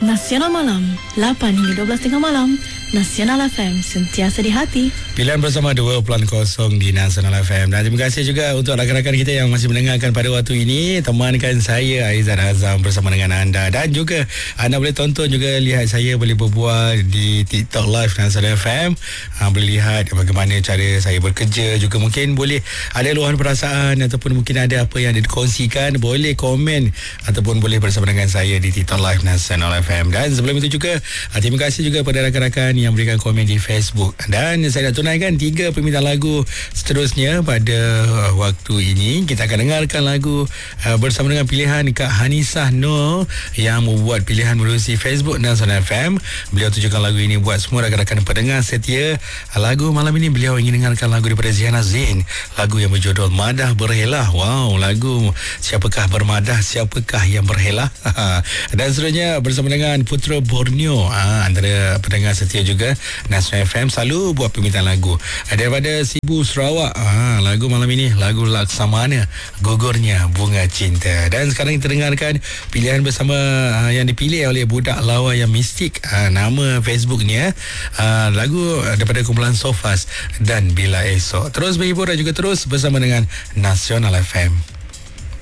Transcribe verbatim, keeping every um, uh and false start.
Nasional Malam, lapan hingga dua belas tengah malam. Nasional F M, sentiasa di hati. Pilihan bersama dua kosong di Nasional F M. Dan terima kasih juga untuk rakan-rakan kita yang masih mendengarkan pada waktu ini. Temankan saya, Aizan Azam, bersama dengan anda. Dan juga anda boleh tonton juga, lihat saya boleh berbual di TikTok Live Nasional F M. Ha, boleh lihat bagaimana cara saya bekerja. Juga mungkin boleh ada luahan perasaan ataupun mungkin ada apa yang ada dikongsikan, boleh komen ataupun boleh bersama dengan saya di TikTok Live Nasional F M. Dan sebelum itu juga, terima kasih juga pada rakan-rakan yang berikan komen di Facebook. Dan saya nak tunaikan tiga permintaan lagu seterusnya pada waktu ini. Kita akan dengarkan lagu uh, bersama dengan pilihan Kak Hanisah Noor yang membuat pilihan melalui Facebook Nasional F M. Beliau tujukan lagu ini buat semua rakan-rakan pendengar setia. Lagu malam ini beliau ingin dengarkan lagu daripada Ziana Zain, lagu yang berjudul Madah Berhelah. Wow, lagu siapakah bermadah, siapakah yang berhelah. Dan seterusnya bersama dengan Putra Borneo, ha, antara pendengar setia juga Nasional F M, selalu buat permintaan lagu daripada Sibu Sarawak. Ha, lagu malam ini lagu Laksamana, Gugurnya Bunga Cinta. Dan sekarang kita dengarkan pilihan bersama ha, yang dipilih oleh budak lawa yang mistik. Ha, nama Facebooknya ha, lagu daripada kumpulan Sofas dan Bila Esok. Terus berhibur dan juga terus bersama dengan Nasional F M.